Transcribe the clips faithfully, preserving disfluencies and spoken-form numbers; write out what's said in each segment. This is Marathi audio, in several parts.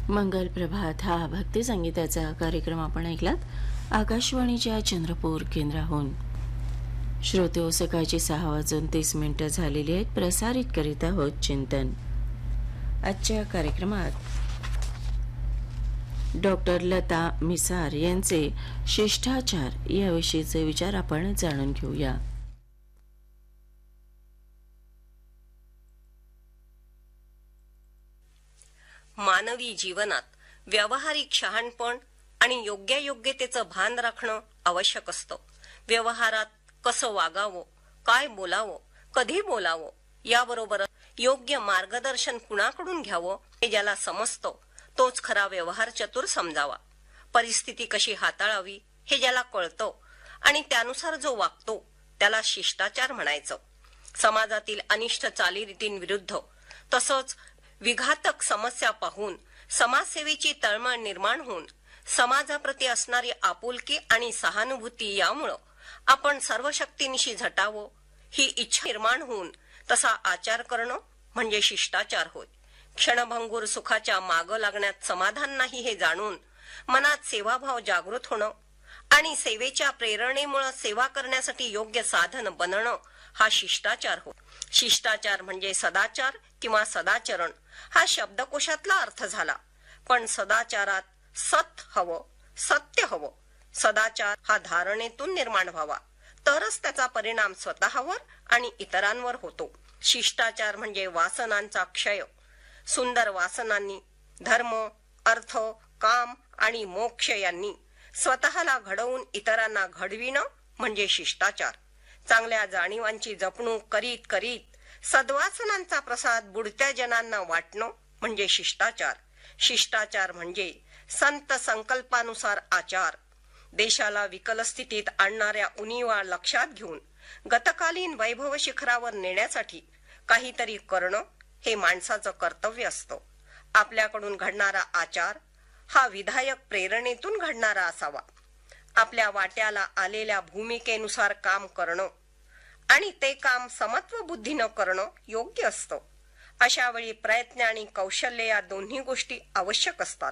मंगल प्रभात हा भक्ती संगीताचा कार्यक्रम आपण ऐकलात आकाशवाणीच्या चंद्रपूर केंद्राहून. श्रोते सकाळची सहा वाजून तीस मिनिटं झालेली आहेत. प्रसारित करीत आहोत चिंतन. आजच्या कार्यक्रमात डॉक्टर लता मिसार यांचे शिष्टाचार याविषयीचे विचार आपण जाणून घेऊया. मानवी जीवनात व्यावहारिक शहाणपण आणि योग्यायोग्यतेचं भान राखणं आवश्यक असतं. व्यवहारात कसं वागावं, काय बोलावं, कधी बोलावं, याबरोबर योग्य मार्गदर्शन कुणाकडून घ्यावं हे ज्याला समजतं तोच खरा व्यवहार चतुर समजावा. परिस्थिती कशी हाताळावी हे ज्याला कळतं आणि त्यानुसार जो वागतो त्याला शिष्टाचार म्हणायचं. समाजातील अनिष्ट चालीरीतींविरुद्ध तसंच विघातक समस्या पाहून समाजसेवेची तळमळ निर्माण होऊन समाजाप्रती असणारी आपुलकी आणि सहानुभूती यामुळं आपण सर्व शक्तीनिशी झटावं ही इच्छा निर्माण होऊन तसा आचार करणं म्हणजे शिष्टाचार होय. क्षणभंगूर सुखाच्या मागं लागण्यात समाधान नाही हे जाणून मनात सेवाभाव जागृत होणं आणि सेवेच्या प्रेरणेमुळे सेवा करण्यासाठी योग्य साधन बनणं हा शिष्टाचार होय. शिष्टाचार म्हणजे सदाचार किंवा सदाचरण हा शब्दकोशातला अर्थ झाला. पण सदाचारात सत हवं, सत्य हवं. सदाचार हा धारणेतून निर्माण व्हावा तरच त्याचा परिणाम स्वतःवर आणि इतरांवर होतो. शिष्टाचार म्हणजे वासनांचा क्षय. सुंदर वासनांनी धर्म, अर्थ, काम आणि मोक्ष यांनी स्वतःला घडवून इतरांना घडविणं म्हणजे शिष्टाचार. चांगल्या जाणीवांची जपणूक करीत करीत सद्वासनांचा प्रसाद बुडत्या जनांना वाटणं म्हणजे शिष्टाचार. शिष्टाचार म्हणजे संत संकल्पानुसार आचार. देशाला विकल स्थितीत आणणाऱ्या उणीवा लक्षात घेऊन गतकालीन वैभव शिखरावर नेण्यासाठी काहीतरी करणं हे माणसाचं कर्तव्य असतं. आपल्याकडून घडणारा आचार हा विधायक प्रेरणेतून घडणारा असावा. आपल्या वाट्याला आलेल्या भूमिकेनुसार काम करणं आणि ते काम समत्व बुद्धीनं करणं योग्य असतं. अशा वेळी प्रयत्न आणि कौशल्य या दोन्ही गोष्टी आवश्यक असतात.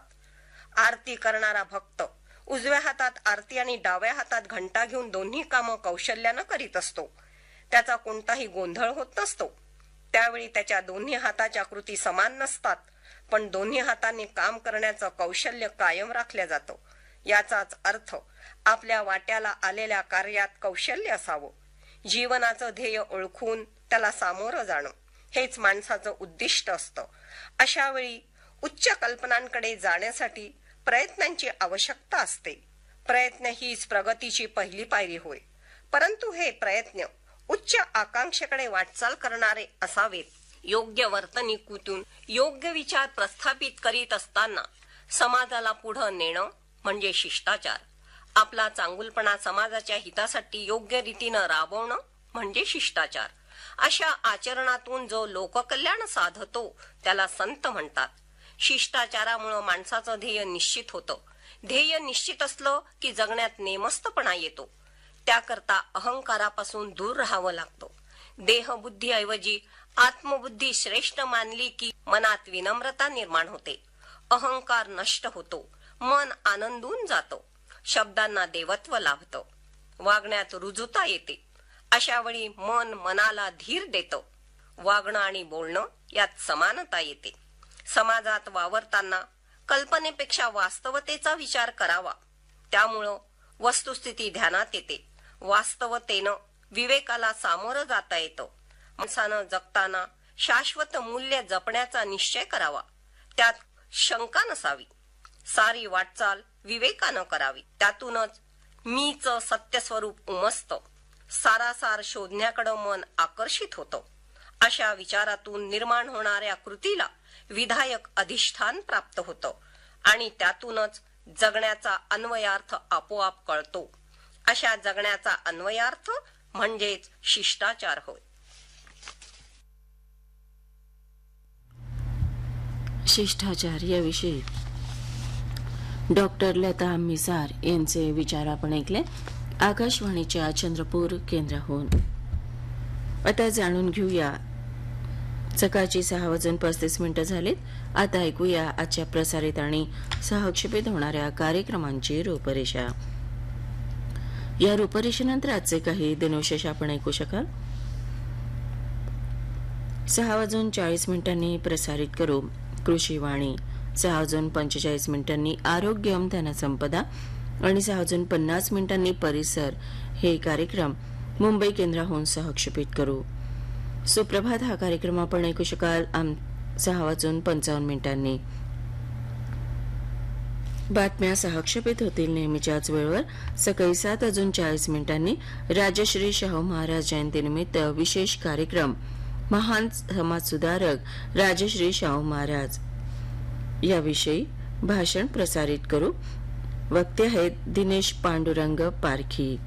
आरती करणारा भक्त उजव्या हातात आरती आणि डाव्या हातात घंटा घेऊन दोन्ही कामं कौशल्यानं करीत असतो. त्याचा कोणताही गोंधळ होत नसतो. त्यावेळी त्याच्या दोन्ही हाताच्या कृती समान नसतात, पण दोन्ही हातांनी काम करण्याचं कौशल्य कायम राखलं जातं. याचाच अर्थ आपल्या वाट्याला आलेल्या कार्यात कौशल्य असावं. जीवनाचं ध्येय ओळखून त्याला सामोरं जाणं हेच माणसाचं उद्दिष्ट असतं. अशा वेळी उच्च कल्पनांकडे जाण्यासाठी प्रयत्नांची आवश्यकता असते. प्रयत्न हीच प्रगतीची पहिली पायरी होय. परंतु हे प्रयत्न उच्च आकांक्षेकडे वाटचाल करणारे असावेत. योग्य वर्तणुकीतून योग्य विचार प्रस्थापित करीत असताना समाजाला पुढं नेणं म्हणजे शिष्टाचार. आपला चांगुलपणा समाजाच्या हितासाठी योग्य रीतीनं राबवणं म्हणजे शिष्टाचार. अशा आचरणातून जो लोककल्याण साधतो त्याला संत म्हणतात. शिष्टाचारामुळे माणसाचं ध्येय निश्चित होतं. ध्येय निश्चित असलं की जगण्यात नेमस्तपणा येतो. त्याकरता अहंकारापासून दूर राहावं लागतं. देहबुद्धीऐवजी आत्मबुद्धी श्रेष्ठ मानली की मनात विनम्रता निर्माण होते. अहंकार नष्ट होतो. मन आनंदून जातं. शब्दांना देवत्व लाभतं. वागण्यात रुजुता येते. अशा वेळी मन मनाला धीर देतं. वागणं आणि बोलणं यात समानता येते. समाजात वावरताना कल्पनेपेक्षा वास्तवतेचा विचार करावा. त्यामुळं वस्तुस्थिती ध्यानात येते. वास्तवतेनं विवेकाला सामोरं जाता येतं. माणसानं जगताना शाश्वत मूल्य जपण्याचा निश्चय करावा. त्यात शंका नसावी. सारी वाटचाल विवेकानं करावी. त्यातूनच मीच सत्य स्वरूप उमसतं. सारासार शोधण्याकडं मन आकर्षित होतं. अशा विचारातून निर्माण होणाऱ्या कृतीला विधायक अधिष्ठान प्राप्त होतं आणि त्यातूनच जगण्याचा अन्वयार्थ आपोआप कळतो. अशा जगण्याचा अन्वयार्थ म्हणजेच शिष्टाचार होय. शिष्टाचार याविषयी डॉक्टर लता मिसार यांचे विचार आपण ऐकले आकाशवाणीच्या चंद्रपूर केंद्राहून. आता जाणून घेऊया सकाळची सहा वाजून पस्तीस मिनिटं झालीत. आता ऐकूया आजच्या प्रसारित आणि सहक्षेपित होणाऱ्या कार्यक्रमांची रूपरेषा. या रूपरेषेनंतर आजचे काही दिनविशेष आपण ऐकू शकाल. सहा वाजून चाळीस मिनिटांनी प्रसारित करू कृषीवाणी. सहा वाजून पंचेचाळीस मिनिटांनी आरोग्यम धनसंपदा आणि सहा वाजून पन्नास मिनिटांनी परिसर हे कार्यक्रम मुंबई केंद्राहून सहक्षेपित करू. सुप्रभात हा कार्यक्रम आपण ऐकू शकाल सहा वाजून पंचावन्न मिनिटांनी. बातम्या सहक्षेपित होतील नेहमीच्याच वेळेवर. सकाळी सात वाजून चाळीस मिनिटांनी राजश्री शाहू महाराज जयंतीनिमित्त विशेष कार्यक्रम महान समाजसुधारक राजश्री शाहू महाराज याविषयी भाषण प्रसारित करू. वक्ते आहेत दिनेश पांडुरंग पारखी.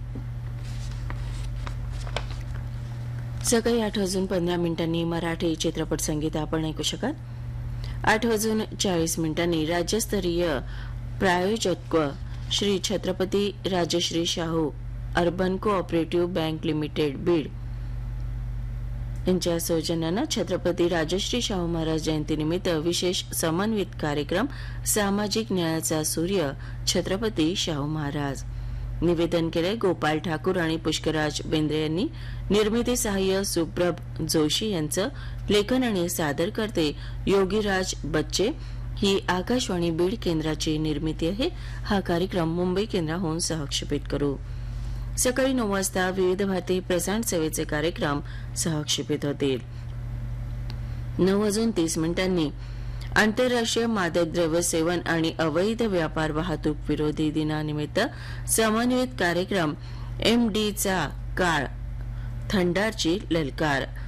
सकाळी आठ वाजून पंधरा मिनिटांनी मराठी चित्रपट संगीत आपण ऐकू शकाल. आठ वाजून चाळीस मिनिटांनी राज्यस्तरीय प्रायोजकत्व Shri Chhatrapati Rajshri Shahu urban cooperative bank limited Beed यांच्या सौजन्यानं छत्रपती राजश्री शाहू महाराज जयंतीनिमित्त विशेष समन्वित कार्यक्रम सामाजिक न्यायाचा सूर्य छत्रपती शाहू महाराज. निवेदन केले गोपाल ठाकूर आणि पुष्कराज बेंद्रे यांनी. निर्मिती सहाय्य सुप्रभ जोशी यांचं. लेखन आणि सादर करते योगीराज बच्चे. ही आकाशवाणी बीड केंद्राची निर्मिती आहे. हा कार्यक्रम मुंबई केंद्राहून सहक्षेपित करू. सकाळी नऊ वाजता विविध भारती प्रसारण सेवेचे कार्यक्रम सहक्षेपित होतील. नऊ वाजून तीस मिनिटांनी आंतरराष्ट्रीय मादक द्रव्य सेवन आणि अवैध व्यापार वाहतूक विरोधी दिनानिमित्त समन्वित कार्यक्रम एम डी चा काळ थंडारची ललकार